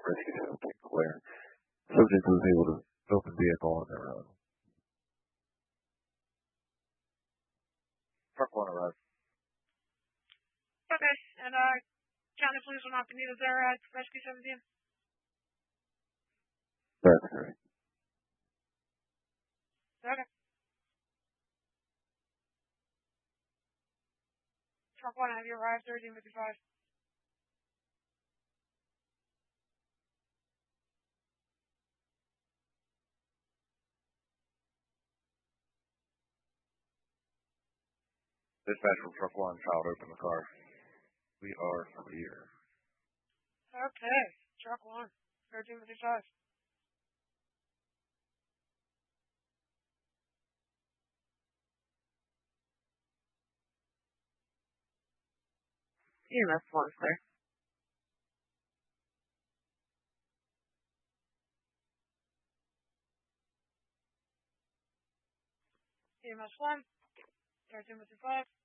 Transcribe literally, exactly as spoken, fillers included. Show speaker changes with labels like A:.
A: rescue to take clear. Subject was able to open vehicle on their own. Truck one arrived.
B: Okay, and uh, county police will not be needed there at Rescue seventeen?
A: That's correct.
B: Okay. Truck one, have you arrived? thirteen fifty-five.
A: Dispatch from truck one, child open the car. We are clear.
B: Okay, truck one, thirteen fifty-five.
C: E M S one, sir.
B: E M S one, thirteen fifty-five.